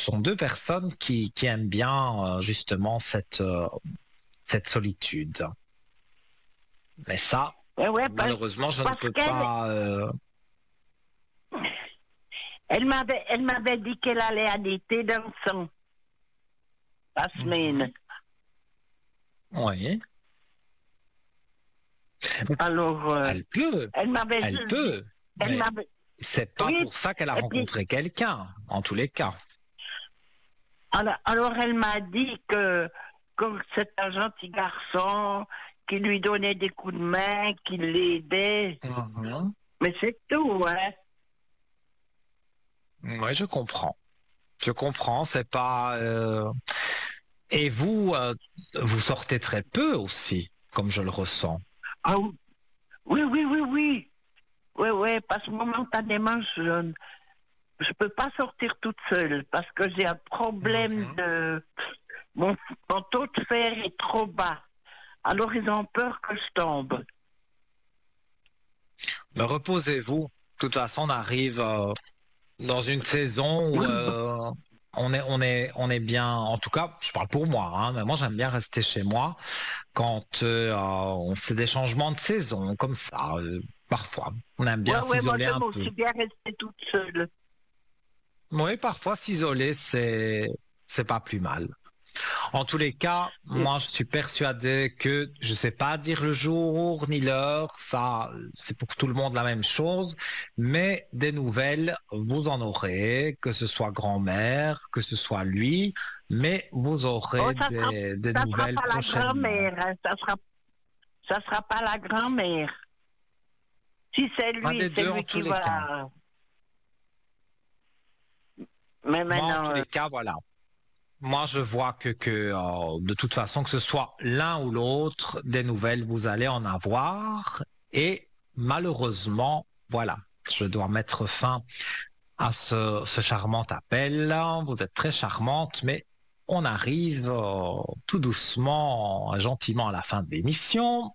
sont deux personnes qui aiment bien justement cette solitude. Mais ça, malheureusement, je ne peux pas... Elle m'avait dit qu'elle allait allaiter dans son la semaine. Oui. Alors, elle peut. Elle peut. C'est pas pour ça qu'elle a rencontré quelqu'un, en tous les cas. Alors elle m'a dit que c'est un gentil garçon, qui lui donnait des coups de main, qui l'aidait. Mais c'est tout, hein. Oui, je comprends. C'est pas... Et vous, vous sortez très peu aussi, comme je le ressens. Ah oui. Oui, parce que momentanément, je peux pas sortir toute seule, parce que j'ai un problème de... Mon taux de fer est trop bas. Alors ils ont peur que je tombe. Mais reposez-vous. De toute façon, on arrive dans une saison où on est bien. En tout cas, je parle pour moi. Hein, mais moi, j'aime bien rester chez moi quand on fait des changements de saison comme ça. Parfois, on aime bien s'isoler un peu. Moi, je suis bien rester toute seule. Oui, parfois s'isoler, c'est pas plus mal. En tous les cas, moi je suis persuadé que je ne sais pas dire le jour ni l'heure, ça c'est pour tout le monde la même chose, mais des nouvelles, vous en aurez, que ce soit grand-mère, que ce soit lui, mais vous aurez des nouvelles prochainement. Ça sera pas la grand-mère. Si c'est lui, c'est lui qui va... Mais maintenant... En tous les cas, voilà. Moi, je vois que de toute façon, que ce soit l'un ou l'autre, des nouvelles, vous allez en avoir. Et malheureusement, voilà, je dois mettre fin à ce charmant appel. Vous êtes très charmante, mais on arrive tout doucement, gentiment à la fin de l'émission.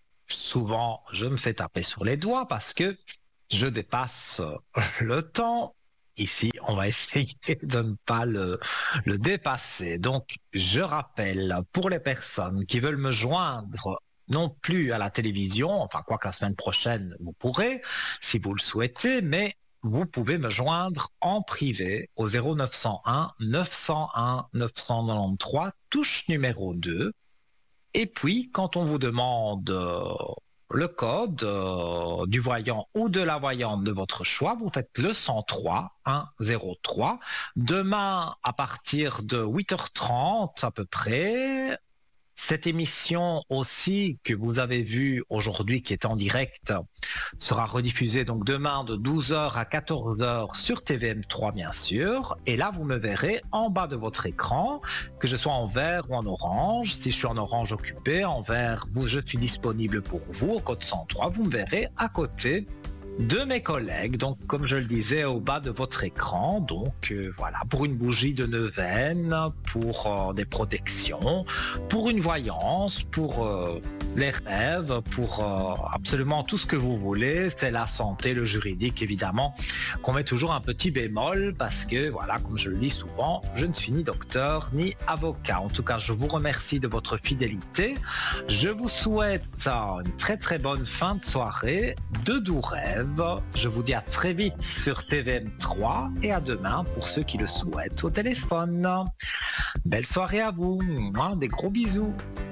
Souvent, je me fais taper sur les doigts parce que je dépasse le temps. Ici, on va essayer de ne pas le dépasser. Donc, je rappelle, pour les personnes qui veulent me joindre, non plus à la télévision, enfin, quoi que la semaine prochaine, vous pourrez, si vous le souhaitez, mais vous pouvez me joindre en privé au 0901 901 993, touche numéro 2. Et puis, quand on vous demande... le code du voyant ou de la voyante de votre choix, vous faites le 103 103. Demain, à partir de 8h30 à peu près, cette émission aussi que vous avez vue aujourd'hui, qui est en direct, sera rediffusée donc demain de 12h à 14h sur TVM3 bien sûr. Et là, vous me verrez en bas de votre écran, que je sois en vert ou en orange. Si je suis en orange occupé, en vert, je suis disponible pour vous au code 103. Vous me verrez à côté de mes collègues, donc comme je le disais au bas de votre écran, donc voilà, pour une bougie de neuvaine, pour des protections, pour une voyance, pour les rêves, pour absolument tout ce que vous voulez, c'est la santé, le juridique évidemment, qu'on met toujours un petit bémol parce que voilà, comme je le dis souvent, je ne suis ni docteur ni avocat. En tout cas, je vous remercie de votre fidélité, je vous souhaite une très très bonne fin de soirée, de doux rêves. Je vous dis à très vite sur TVM3 et à demain pour ceux qui le souhaitent au téléphone. Belle soirée à vous, des gros bisous.